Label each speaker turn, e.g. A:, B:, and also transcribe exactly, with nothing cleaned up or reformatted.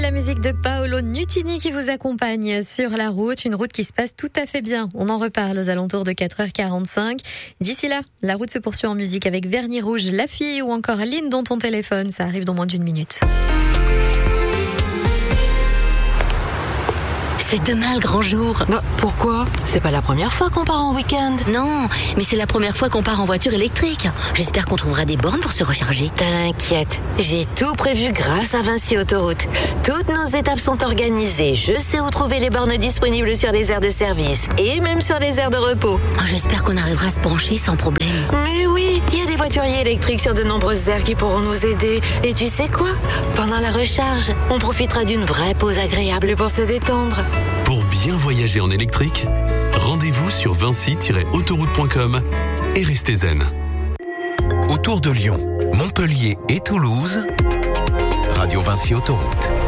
A: La musique de Paolo Nutini qui vous accompagne sur la route, une route qui se passe tout à fait bien. On en reparle aux alentours de quatre heures quarante-cinq. D'ici là, la route se poursuit en musique avec Vernis Rouge, La Fille ou encore Aline dans ton téléphone. Ça arrive dans moins d'une minute.
B: C'est demain le grand jour.
C: Bah, pourquoi ? C'est pas la première fois qu'on part en week-end.
B: Non, mais c'est la première fois qu'on part en voiture électrique. J'espère qu'on trouvera des bornes pour se recharger.
C: T'inquiète, j'ai tout prévu grâce à Vinci Autoroute. Toutes nos étapes sont organisées. Je sais où trouver les bornes disponibles sur les aires de service et même sur les aires de repos.
B: Oh, j'espère qu'on arrivera à se brancher sans problème.
C: Mais oui, il y a des voituriers électriques sur de nombreuses aires qui pourront nous aider. Et tu sais quoi ? Pendant la recharge, on profitera d'une vraie pause agréable pour se détendre.
D: Pour bien voyager en électrique, rendez-vous sur vinci tiret autoroute point com et restez zen.
E: Autour de Lyon, Montpellier et Toulouse, Radio Vinci Autoroute.